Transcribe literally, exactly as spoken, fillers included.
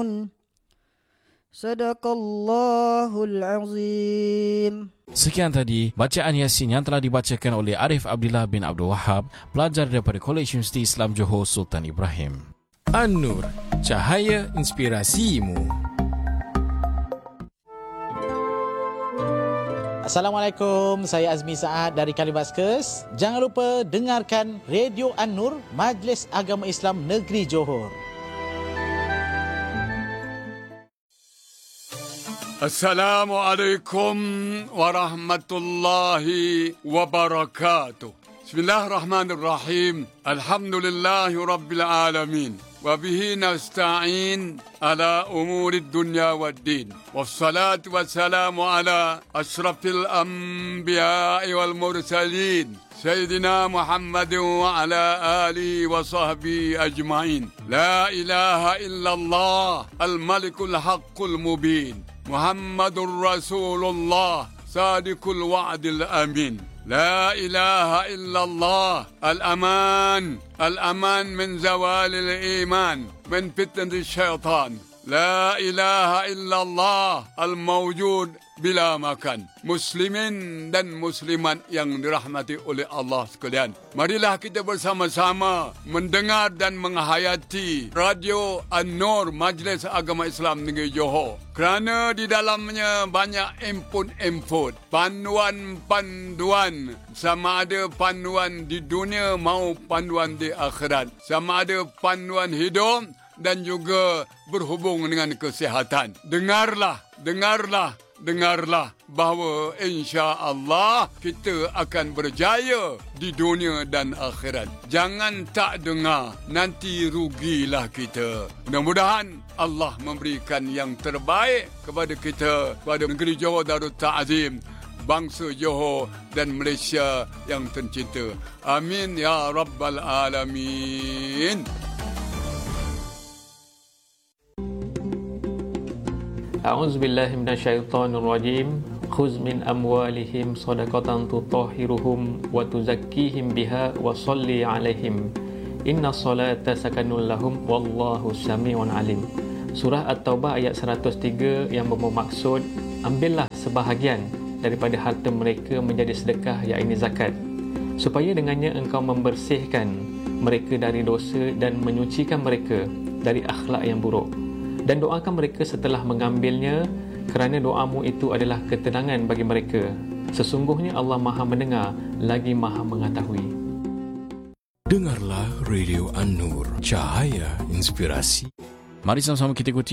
Sadaqallahul azim. Sekian tadi bacaan Yasin yang telah dibacakan oleh Arif Abdillah bin Abdul Wahab, pelajar daripada Kolej Universiti Islam Johor Sultan Ibrahim. An-Nur, cahaya inspirasimu. Assalamualaikum, saya Azmi Saad dari Kalibaskus. Jangan lupa dengarkan Radio An-Nur, Majlis Agama Islam Negeri Johor. Assalamualaikum warahmatullahi wabarakatuh. Bismillahirrahmanirrahim. Alhamdulillahi rabbil alamin. Wabihi nasta'in ala umuri dunya waddin. Wassalatu wassalamu ala ashrafil anbiya'i wal mursalin. Sayyidina Muhammad wa ala alihi wa sahbihi ajma'in. La ilaha illallah al-malikul haqqul mubin. Muhammadur Rasulullah Sadiqul Wa'dil Amin. La ilaha illallah Al-Aman Al-Aman min zawalil iman min fitnatil syaitan. La ilaha illallah Al-Mawjud bila makan. Muslimin dan muslimat yang dirahmati oleh Allah sekalian, marilah kita bersama-sama mendengar dan menghayati Radio An-Nur, Majlis Agama Islam Negeri Johor, kerana di dalamnya banyak input-input, panduan-panduan, sama ada panduan di dunia maupun panduan di akhirat, sama ada panduan hidup dan juga berhubung dengan kesihatan. Dengarlah, dengarlah, dengarlah bahawa insya-Allah kita akan berjaya di dunia dan akhirat. Jangan tak dengar, nanti rugilah kita. Mudah-mudahan Allah memberikan yang terbaik kepada kita, kepada negeri Johor Darut Ta'zim, bangsa Johor dan Malaysia yang tercinta. Amin ya rabbal alamin. A'udzu billahi minasyaitonir rajim. Khuz min amwalihim shadaqatan tutahhiruhum wa tuzakkihim biha wa shalli 'alaihim. Inna salata sakanun lahum wallahu samiun alim. Surah At-Taubah ayat seratus tiga yang bermaksud, ambillah sebahagian daripada harta mereka menjadi sedekah, iaitu zakat, supaya dengannya engkau membersihkan mereka dari dosa dan menyucikan mereka dari akhlak yang buruk. Dan doakan mereka setelah mengambilnya, kerana doamu itu adalah ketenangan bagi mereka. Sesungguhnya Allah Maha mendengar lagi Maha mengetahui. Dengarlah Radio An-Nur, cahaya inspirasi. Mari sama-sama kita ikuti